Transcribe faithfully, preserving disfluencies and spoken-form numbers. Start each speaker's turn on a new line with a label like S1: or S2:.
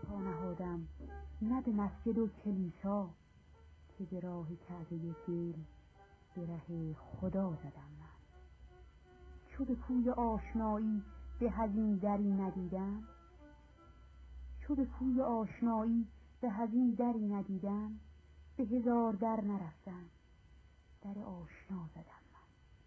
S1: پا نهادم نه به مسجد و کلیسا، که به راه کعبه دل به ره خدا زدم من. چو به کوی آشنایی به هزین دری ندیدم، چو به کوی آشنایی به هزین دری ندیدم، به هزار در نرفتم در آشنا زدم.